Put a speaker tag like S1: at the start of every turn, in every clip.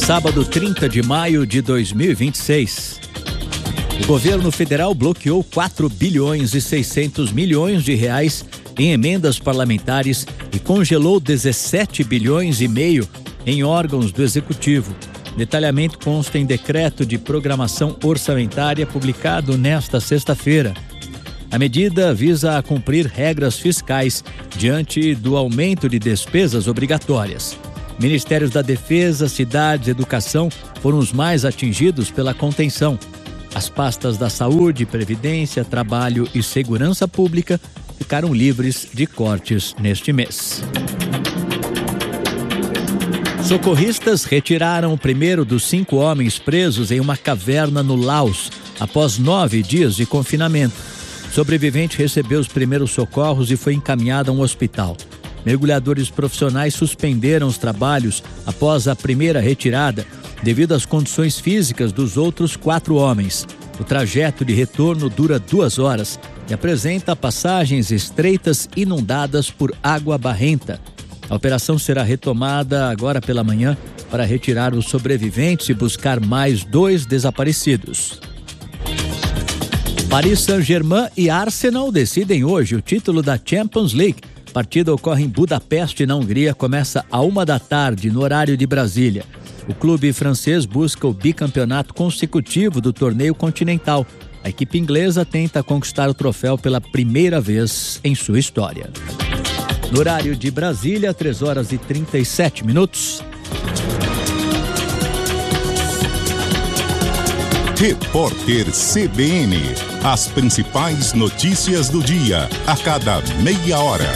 S1: Sábado, 30 de maio de 2026. O governo federal bloqueou 4 bilhões e 600 milhões de reais em emendas parlamentares e congelou 17 bilhões e meio em órgãos do executivo. Detalhamento consta em decreto de programação orçamentária publicado nesta sexta-feira. A medida visa cumprir regras fiscais diante do aumento de despesas obrigatórias. Ministérios da Defesa, Cidades e Educação foram os mais atingidos pela contenção. As pastas da Saúde, Previdência, Trabalho e Segurança Pública ficaram livres de cortes neste mês. Socorristas retiraram o primeiro dos 5 homens presos em uma caverna no Laos, após 9 dias de confinamento. O sobrevivente recebeu os primeiros socorros e foi encaminhado a um hospital. Mergulhadores profissionais suspenderam os trabalhos após a primeira retirada, devido às condições físicas dos outros 4 homens. O trajeto de retorno dura 2 horas e apresenta passagens estreitas inundadas por água barrenta. A operação será retomada agora pela manhã para retirar os sobreviventes e buscar mais 2 desaparecidos. Paris Saint-Germain e Arsenal decidem hoje o título da Champions League. A partida ocorre em Budapeste, na Hungria, começa à 13h, no horário de Brasília. O clube francês busca o bicampeonato consecutivo do torneio continental. A equipe inglesa tenta conquistar o troféu pela primeira vez em sua história. No horário de Brasília, 3h37.
S2: Repórter CBN. As principais notícias do dia, a cada meia hora.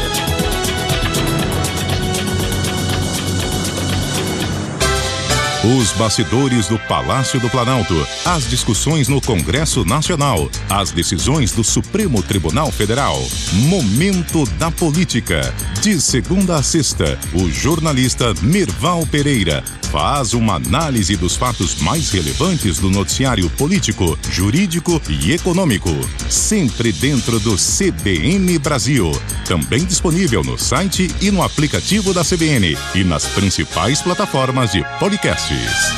S2: Os bastidores do Palácio do Planalto, as discussões no Congresso Nacional, as decisões do Supremo Tribunal Federal. Momento da Política. De segunda a sexta, o jornalista Mirval Pereira faz uma análise dos fatos mais relevantes do noticiário político, jurídico e econômico. Sempre dentro do CBN Brasil. Também disponível no site e no aplicativo da CBN e nas principais plataformas de podcasts.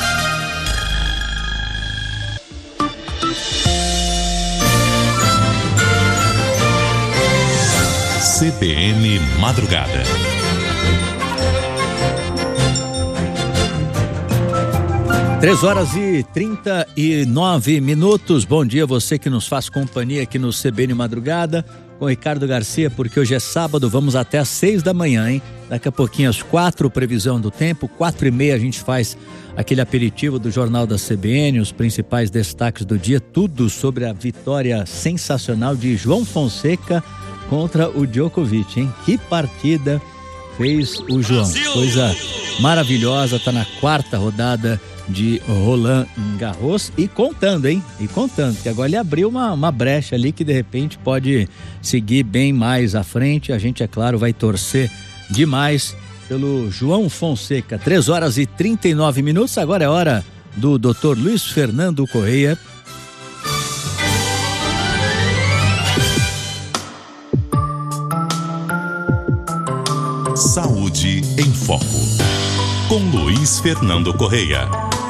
S2: CBN Madrugada.
S1: Três horas e 39. Bom dia, você que nos faz companhia aqui no CBN Madrugada, com Ricardo Garcia, porque hoje é sábado, vamos até às 6 da manhã, hein? Daqui a pouquinho às 4, previsão do tempo, 4h30 a gente faz aquele aperitivo do Jornal da CBN, os principais destaques do dia, tudo sobre a vitória sensacional de João Fonseca contra o Djokovic, hein? Que partida fez o João, coisa maravilhosa, tá na 4ª rodada de Roland Garros e contando, hein? E contando, que agora ele abriu uma brecha ali que de repente pode seguir bem mais à frente. A gente, é claro, vai torcer demais pelo João Fonseca. 3h39. Agora é hora do Dr. Luiz Fernando Correia.
S2: Saúde em Foco, com Luiz Fernando Correia.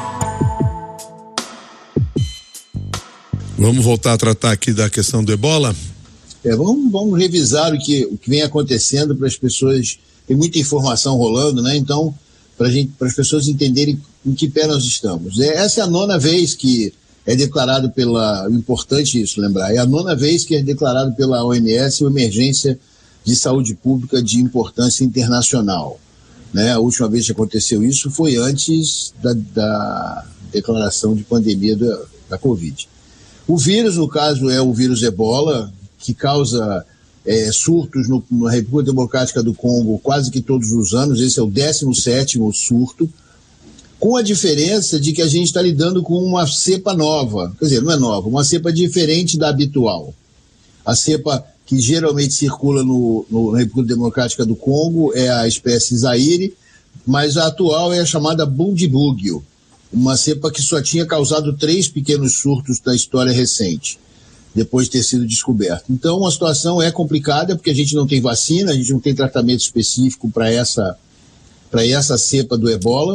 S3: Vamos voltar a tratar aqui da questão do Ebola?
S4: Vamos revisar o que vem acontecendo para as pessoas. Tem muita informação rolando, né? Então, para as pessoas entenderem em que pé nós estamos. Essa é a 9ª vez que é declarado importante isso, lembrar, é a 9ª vez que é declarado pela OMS uma emergência de saúde pública de importância internacional. Né? A última vez que aconteceu isso foi antes da declaração de pandemia da Covid. O vírus, no caso, é o vírus Ebola, que causa surtos na República Democrática do Congo quase que todos os anos. Esse é o 17º surto, com a diferença de que a gente está lidando com uma cepa nova, quer dizer, não é nova, uma cepa diferente da habitual. A cepa que geralmente circula na República Democrática do Congo é a espécie Zaire, mas a atual é a chamada Bundibugyo, uma cepa que só tinha causado 3 pequenos surtos da história recente, depois de ter sido descoberta. Então a situação é complicada porque a gente não tem vacina, a gente não tem tratamento específico para essa cepa do Ebola.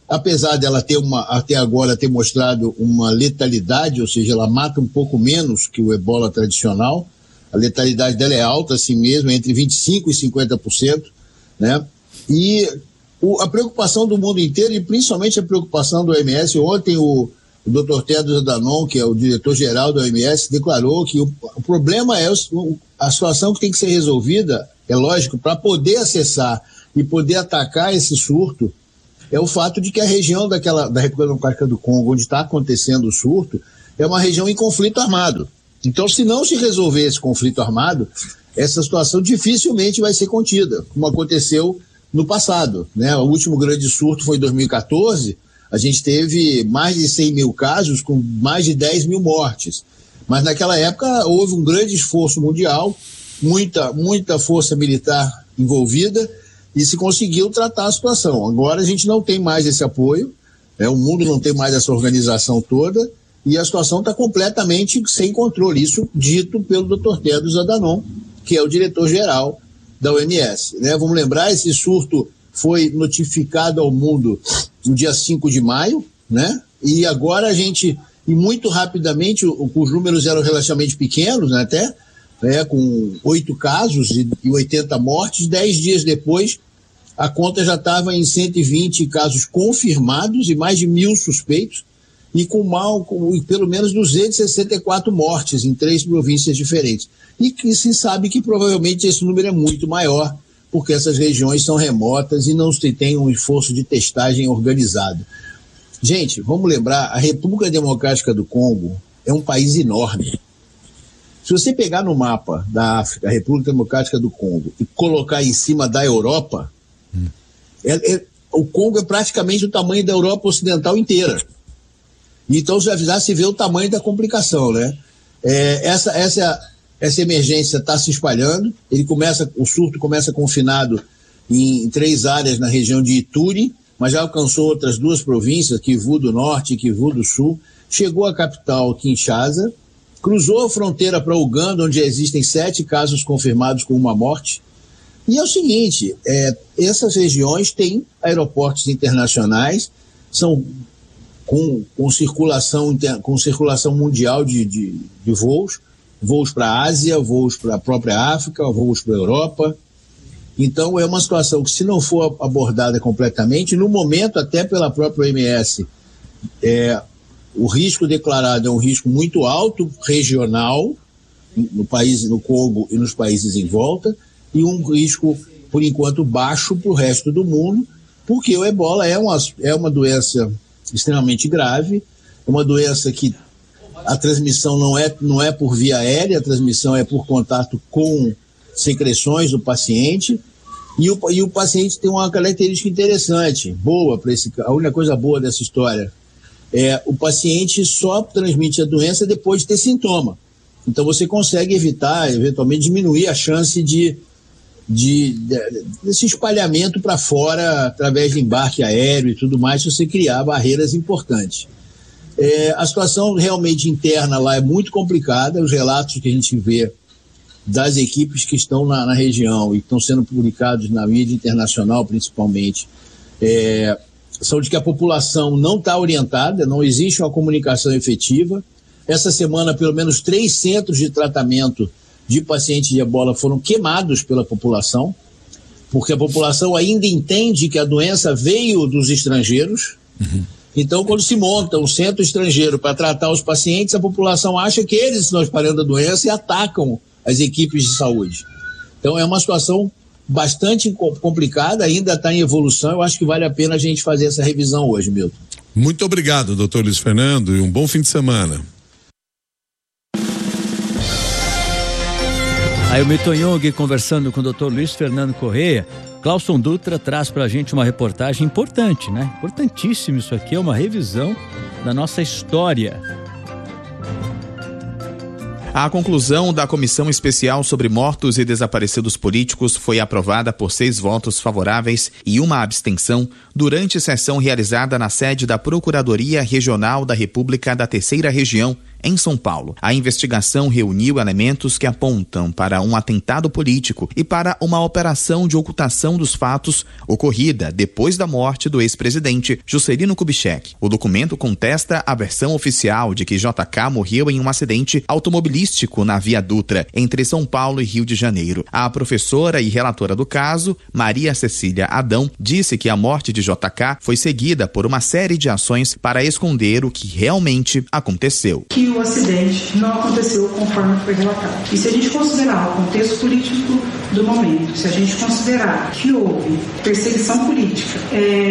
S4: apesar dela até agora ter mostrado uma letalidade, ou seja, ela mata um pouco menos que o ebola tradicional. A letalidade dela é alta assim mesmo, entre 25% e 50%, né? E a preocupação do mundo inteiro, e principalmente a preocupação do OMS, ontem o Dr. Tedros Adhanom, que é o diretor-geral da OMS, declarou que o problema é a situação que tem que ser resolvida, é lógico, para poder acessar e poder atacar esse surto, é o fato de que a região da República Democrática do Congo, onde está acontecendo o surto, é uma região em conflito armado. Então, se não se resolver esse conflito armado, essa situação dificilmente vai ser contida, como aconteceu no passado, né? O último grande surto foi em 2014, a gente teve mais de 100 mil casos com mais de 10 mil mortes. Mas naquela época houve um grande esforço mundial, muita força militar envolvida, e se conseguiu tratar a situação. Agora a gente não tem mais esse apoio, né? O mundo não tem mais essa organização toda, e a situação está completamente sem controle. Isso dito pelo Dr. Tedros Adhanom, que é o diretor-geral da OMS, né? Vamos lembrar, esse surto foi notificado ao mundo no dia 5 de maio, né? E agora e muito rapidamente, os números eram relativamente pequenos, né, até, né, com 8 casos e 80 mortes. 10 dias depois, a conta já estava em 120 casos confirmados e mais de 1.000 suspeitos, e com pelo menos 264 mortes em 3 províncias diferentes. E que se sabe que provavelmente esse número é muito maior, porque essas regiões são remotas e não se tem um esforço de testagem organizado. Gente, vamos lembrar, a República Democrática do Congo é um país enorme. Se você pegar no mapa da África, a República Democrática do Congo, e colocar em cima da Europa, o Congo é praticamente o tamanho da Europa Ocidental inteira. Então já se vê o tamanho da complicação, né? Essa emergência está se espalhando. O surto começa confinado em 3 áreas na região de Ituri, mas já alcançou outras 2 províncias, Kivu do Norte e Kivu do Sul. Chegou à capital, Kinshasa, cruzou a fronteira para Uganda, onde existem 7 casos confirmados com 1 morte. E é o seguinte, essas regiões têm aeroportos internacionais, são com circulação mundial de voos para a Ásia, voos para a própria África, voos para a Europa. Então é uma situação que, se não for abordada completamente, no momento, até pela própria OMS, o risco declarado é um risco muito alto, regional, no Congo e nos países em volta, e um risco, por enquanto, baixo para o resto do mundo, porque o ebola é uma doença extremamente grave, é uma doença que a transmissão não é por via aérea, a transmissão é por contato com secreções do paciente, e o paciente tem uma característica interessante, a única coisa boa dessa história o paciente só transmite a doença depois de ter sintoma. Então você consegue evitar, eventualmente diminuir a chance desse espalhamento para fora através de embarque aéreo e tudo mais, se você criar barreiras importantes. A situação realmente interna lá é muito complicada. Os relatos que a gente vê das equipes que estão na região e estão sendo publicados na mídia internacional principalmente, são de que a população não está orientada, não existe uma comunicação efetiva. Essa semana, pelo menos 3 centros de tratamento de pacientes de ebola foram queimados pela população, porque a população ainda entende que a doença veio dos estrangeiros. Uhum. Então, quando se monta um centro estrangeiro para tratar os pacientes, a população acha que eles estão espalhando a doença e atacam as equipes de saúde. Então, é uma situação bastante complicada, ainda está em evolução. Eu acho que vale a pena a gente fazer essa revisão hoje, Milton.
S3: Muito obrigado, doutor Luiz Fernando, e um bom fim de semana.
S1: Aí o Milton Jung conversando com o Dr. Luiz Fernando Correia. Clauson Dutra traz pra gente uma reportagem importante, né? Importantíssimo isso aqui, é uma revisão da nossa história.
S5: A conclusão da Comissão Especial sobre Mortos e Desaparecidos Políticos foi aprovada por 6 votos favoráveis e 1 abstenção durante sessão realizada na sede da Procuradoria Regional da República da Terceira Região, em São Paulo. A investigação reuniu elementos que apontam para um atentado político e para uma operação de ocultação dos fatos ocorrida depois da morte do ex-presidente Juscelino Kubitschek. O documento contesta a versão oficial de que JK morreu em um acidente automobilístico na Via Dutra, entre São Paulo e Rio de Janeiro. A professora e relatora do caso, Maria Cecília Adão, disse que a morte de JK foi seguida por uma série de ações para esconder o que realmente aconteceu.
S6: Que o acidente não aconteceu conforme foi relatado. E se a gente considerar o contexto político do momento, se a gente considerar que houve perseguição política,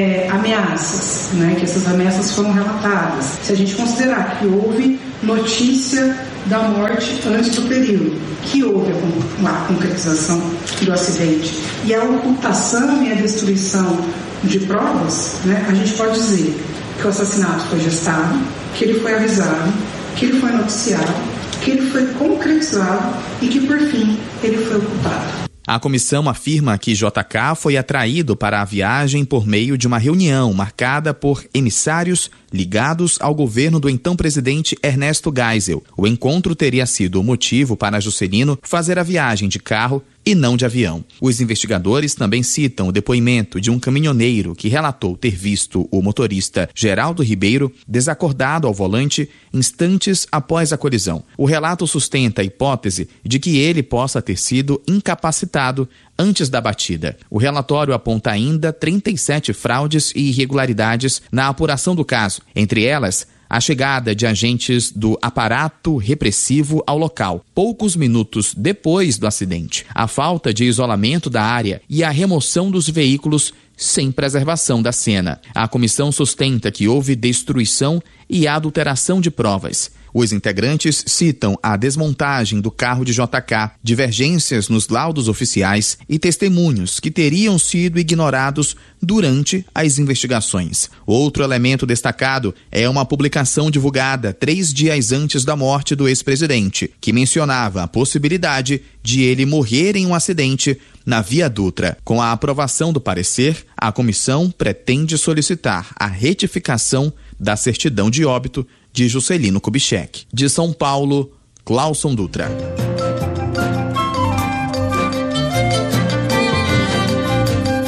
S6: ameaças, né, que essas ameaças foram relatadas, se a gente considerar que houve notícia da morte antes do período, que houve a concretização do acidente e a ocultação e a destruição de provas, né, a gente pode dizer que o assassinato foi gestado, que ele foi avisado, que ele foi noticiado, que ele foi concretizado e que, por fim, ele foi ocultado.
S5: A comissão afirma que JK foi atraído para a viagem por meio de uma reunião marcada por emissários ligados ao governo do então presidente Ernesto Geisel. O encontro teria sido o motivo para Juscelino fazer a viagem de carro e não de avião. Os investigadores também citam o depoimento de um caminhoneiro que relatou ter visto o motorista Geraldo Ribeiro desacordado ao volante instantes após a colisão. O relato sustenta a hipótese de que ele possa ter sido incapacitado antes da batida. O relatório aponta ainda 37 fraudes e irregularidades na apuração do caso, entre elas a chegada de agentes do aparato repressivo ao local, poucos minutos depois do acidente, a falta de isolamento da área e a remoção dos veículos sem preservação da cena. A comissão sustenta que houve destruição e adulteração de provas. Os integrantes citam a desmontagem do carro de JK, divergências nos laudos oficiais e testemunhos que teriam sido ignorados durante as investigações. Outro elemento destacado é uma publicação divulgada 3 dias antes da morte do ex-presidente, que mencionava a possibilidade de ele morrer em um acidente na Via Dutra. Com a aprovação do parecer, a comissão pretende solicitar a retificação da certidão de óbito de Juscelino Kubitschek. De São Paulo, Cláuson Dutra.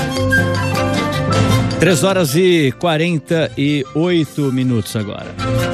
S1: Três horas e 48 minutos agora.